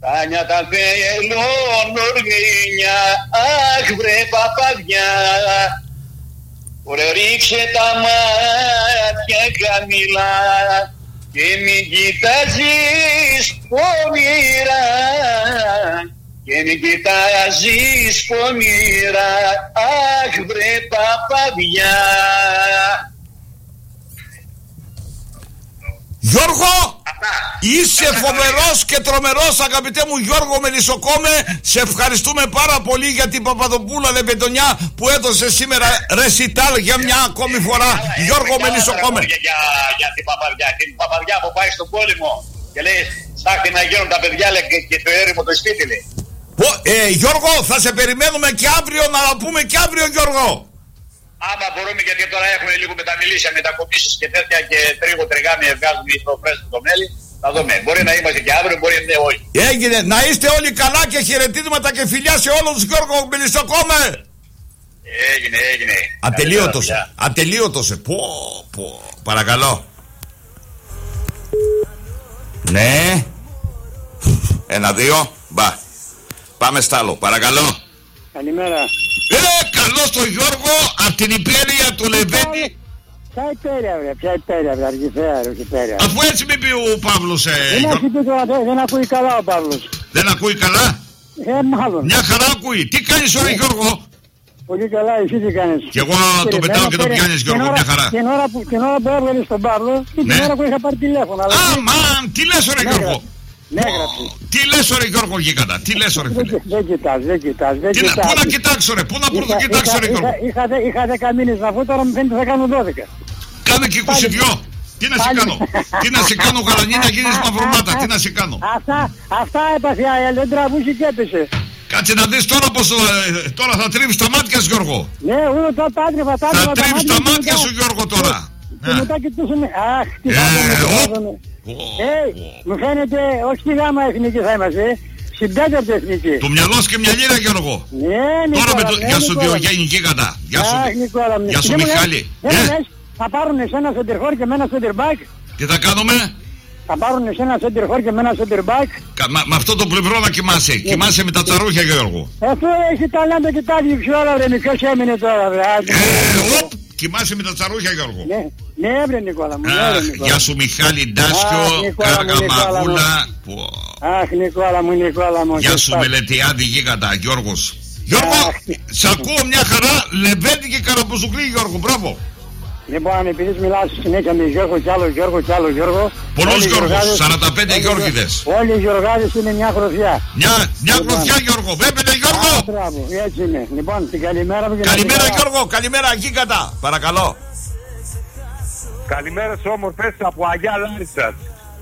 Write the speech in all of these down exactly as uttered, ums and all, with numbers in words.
Τα νιάτα θέλω νορμήνια, αχ βρε παπαδιά. Ωραία ρίξε τα μάτια χαμηλά και μην κοιτάζεις πονηρά, και μην κοιτάζεις πονηρά, αχ βρε παπαδιά. Γιώργο, είσαι φοβερός και τρομερός, αγαπητέ μου Γιώργο Μελισσοκόμε. Σε ευχαριστούμε πάρα πολύ για την Παπαδοπούλα Λεπετονιά που έδωσε σήμερα ρεσιτάλ για μια ακόμη φορά. Γιώργο Μελισσοκόμε. Για, για, για την παπαδιά, την παπαδιά που πάει στον πόλεμο και λέει στάχτη να γίνουν τα παιδιά και, και το έρημο το σπίτι λέει. Ε, Γιώργο, θα σε περιμένουμε και αύριο να πούμε και αύριο, Γιώργο. Άμα μπορούμε, γιατί τώρα έχουμε λίγο με τα μιλήσια, μετακομίσεις και τέτοια και τρίγο τριγάμι βγάζουν οι προπρές το μέλι. Θα δούμε. Μπορεί να είμαστε και αύριο, μπορεί να όχι. Έγινε. Να είστε όλοι καλά και χαιρετίσματα και φιλιά σε όλους τους, Γιώργο Μελισσοκόμε. Έγινε, έγινε. Ατελείωτος. Ατελείωτος. Πω, πω. Παρακαλώ. Ναι. Ένα, δύο. Μπα. Πάμε στ' άλλο. Παρακαλώ. Καλημέρα. Ε, καλώς τον Γιώργο από την υπέρεια του Λεβέντη. Ποια υπέρεια, βρε, ποια υπέρεια, βρε, αργηθέα, ρε, υπέρεια. Αφού έτσι με πει ο Παύλος, ε, δεν, Γιώργο... δεν ακούει καλά ο Παύλος. Δεν ακούει καλά. Ε, μάλλον. Μια χαρά ακούει. Τι κάνεις ωραία, Γιώργο? Πολύ καλά, εσύ τι κάνεις? Και εγώ το πετάω και το πιάνεις, Γιώργο, μια χαρά. Την ώρα που, την ώρα που έβγαλες τον Παύλο, την ναι. ώρα που είχα πάρει τηλέφωνο. Α, μαν, τι λες ωραία, Γιώργο? Ναι, γράψε. Τι λες ωραία, Γιώργο Γίγαντα, τι λες ωραία, φίλε? Δεν κοιτάς, δεν κοιτάς, δεν κοιτάς. Πού να κοιτάξω ρε, πού να πρώτο κοιτάξω ρε, Γιώργο? Είχα δέκα μήνες να βγω, τώρα μου φαίνεται θα κάνω δώδεκα. Κάνε και είκοσι δύο. Τι να σε κάνω? Τι να σε κάνω, γαλανή, να γίνεις μαυρομάτα? Τι να σε κάνω? Αυτά, αυτά έπαθε, δεν τραβούσε και έπεσε. Κάτσε να δεις τώρα πως τώρα θα τρίβεις τα μάτια σου, Γιώργο. Ναι, ούτε τα τάτρεβα, τάτρεβα. Θα τρίβεις τα μάτια σου, Γιώργο, τώρα. Και μετά κοιτούσαμε, αχ, τι θα κάνουμε. Ε, μου φαίνεται, όχι στη γάμα εθνική θα είμαστε, στην τέταρτη εθνική. Το μυαλό σου και μια λίρα, Γιώργο. Ναι, Νικόλα. Τώρα με το, γεια σου Διογέννη Γίγαντα. Γεια σου, γεια σου Μιχάλη. Θα πάρουν εσένα σεντερφόρ και με ένα σεντερμπάκ. Τι θα κάνουμε? Θα πάρουν εσένα σεντερφόρ και με ένα σεντερμπάκ. Με αυτό το πλευρό να κοιμάσαι. Κοιμάσαι με τα τσαρούχια, Γιώργο. Αυτό έχει ταλάντα και τα διεξιόλα, όλα, βρε, μικρός έμεινε τώρα, βρε. Κοιμάσαι με τα τσαρούχια, Γιώργο. Ναι, ναι, βρε Νικόλα μου. Γεια σου Μιχάλη Ντάσκιο, Κάργα Μαγούλα. Αχ, Νικόλα μου, Νικόλα μου. Γεια σου Μελετιάδη Γίγαντα, Γιώργος. Γιώργο, σ' ακούω μια χαρά, Λεβέντη και Καραμπουζουκλή, Γιώργο, μπράβο. Λοιπόν, επειδή μιλάς συνέχεια με Γιώργο κι άλλο Γιώργο κι άλλο Γιώργο. Πολλούς Γιώργους, σαράντα πέντε Γιώργηδες. Όλοι οι Γιωργάδες είναι μια γροθιά. Μια, μια γροθιά, Γιώργο, βλέπετε, Γιώργο. Α, μπράβο, έτσι είναι. Λοιπόν, την καλημέρα μου. Καλημέρα, Γιώργο, καλημέρα, Γίγαντα. Παρακαλώ. Καλημέρα σε όμορφες από Αγιά Λάρισσας.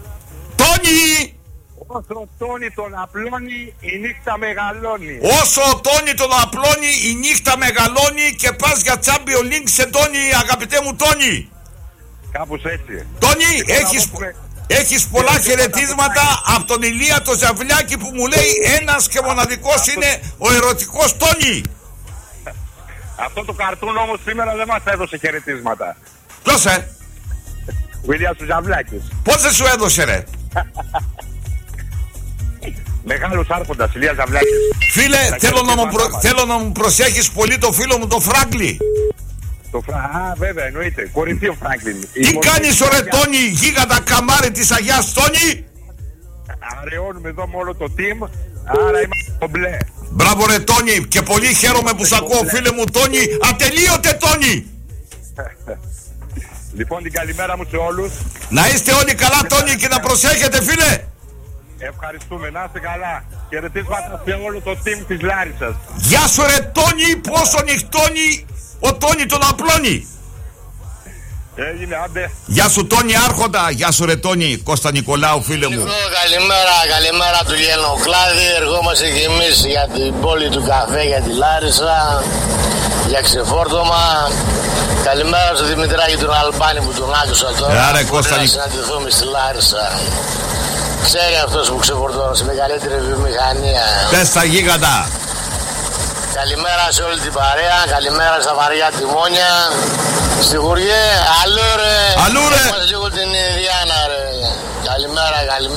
Τόνι! Όσο τόνι τον απλώνει, η νύχτα μεγαλώνει. Όσο ο Τόνι τον απλώνει, η νύχτα μεγαλώνει και πας για Champions League σε Τόνι, αγαπητέ μου Τόνι. Κάπως έτσι. Τόνι, έχεις, πούμε... έχεις πολλά χαιρετίσματα από τον Ηλία το Ζαβλιάκη που μου λέει ένας και μοναδικός είναι ο ερωτικός Τόνι. Αυτό το καρτούν όμως σήμερα δεν μας έδωσε χαιρετίσματα. Ποιος ε? Ο Ηλίας ο Ζαβλιάκης. Πώς δεν σου έδωσε ρε? Μεγάλος άρχοντας, Ηλίας Ζαβλιάκης. Φίλε, θέλω να, μου προ... θέλω να μου προσέχεις πολύ το φίλο μου το Φράγκλι. Το Φρα... Α, βέβαια, εννοείται. Κορυφή ο Φράγκλιν. Τι κάνεις ωραία Τόνι, Γίγαντα καμάρι της Αγιάς Τόνι? Αραιώνουμε εδώ με όλο το team, άρα είμαστε το μπλε. Μπράβο ρε Τόνι, και πολύ χαίρομαι που σ' ακούω φίλε μου Τόνι. Ατελείωτε Τόνι. Λοιπόν, την καλημέρα μου σε όλους. Να είστε όλοι καλά Τόνι και να προσέχετε φίλε. Ευχαριστούμε, να είστε καλά. Χαιρετίσματα σε όλο το team της Λάρισσας. Γεια σου ρε Τόνι, πόσο νυχτώνει ο Τόνι τον απλώνει. Έγινε, άντε. Γεια σου Τόνι Άρχοντα, γεια σου ρε Τόνι, Κώστα Νικολάου φίλε μου. Λοιπόν, καλημέρα, καλημέρα του Γενοκλάδη. Ερχόμαστε και εμείς για την πόλη του καφέ, για τη Λάρισα, για ξεφόρτωμα. Καλημέρα στο Δημητράκη τον Αλμπάνη που τον άκουσα τώρα. Άρα Κώστα να συναντηθούμε στη Λάρισα. Ξέρει αυτός που ξεφορτώνω σε μεγαλύτερη βιομηχανία. Πες τα Γίγαντα. Καλημέρα σε όλη την παρέα, καλημέρα στα βαριά τιμόνια. Στη Χουριέ, αλλού ρε. Αλλού ρε. Μας λίγο την Ινδιάνα ρε. Καλημέρα, καλημέρα.